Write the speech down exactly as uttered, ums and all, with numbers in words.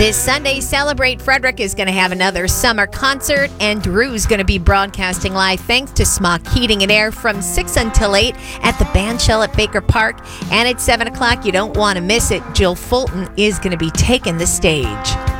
This Sunday, Celebrate Frederick is going to have another summer concert, and Drew's going to be broadcasting live thanks to Smock Heating and Air from six until eight at the Bandshell at Baker Park. And at seven o'clock, you don't want to miss it, Jill Fulton is going to be taking the stage.